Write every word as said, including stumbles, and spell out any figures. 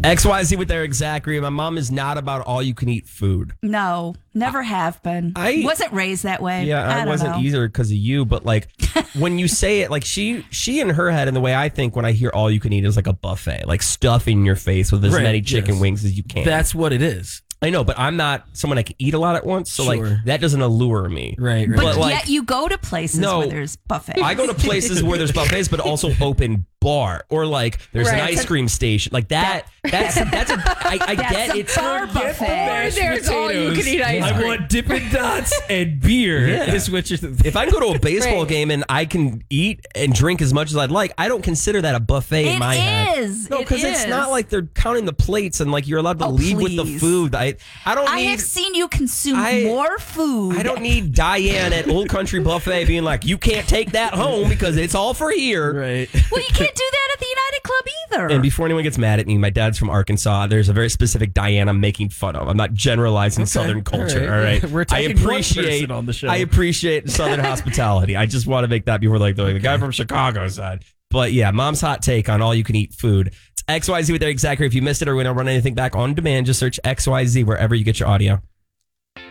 X Y Z with Eric Zachary. My mom is not about all you can eat food. No, never have been. I wasn't raised that way. Yeah, I, I don't wasn't know. either because of you. But like when you say it, like she, she in her head, and the way I think when I hear all you can eat is like a buffet, like stuff in your face with as Right, many chicken yes. wings as you can. That's what it is. I know, but I'm not someone that can eat a lot at once, so Sure. like that doesn't allure me. Right, right. But, But, like, yet you go to places no, where there's buffets. I go to places where there's buffets, but also open bar or like there's Right. an ice cream station like that. That's that's a I, I That's get a it's bar buffet. Or there's all you can eat ice I cream. want Dippin' Dots and beer. Yeah. Is what you're If I can go to a baseball Right. game and I can eat and drink as much as I'd like, I don't consider that a buffet in It my head. is. No, It because it's is. not like they're counting the plates and like you're allowed to Oh, leave with the please. food. I I don't I need. have seen you consume I- more food. I don't need Diane at Old Country Buffet being like, you can't take that home because it's all for here. right. Well, you can't do that at the United Club either. And before anyone gets mad at me, my dad's from Arkansas. There's a very specific Diane I'm making fun of. I'm not generalizing Southern culture. All right. We're I taking one appreciate person on the show. I appreciate Southern hospitality. I just want to make that before like the, the guy from Chicago said. But yeah, mom's hot take on all you can eat food. It's X Y Z with Eric Zachary. If you missed it or we don't run anything back on demand, just search X Y Z wherever you get your audio.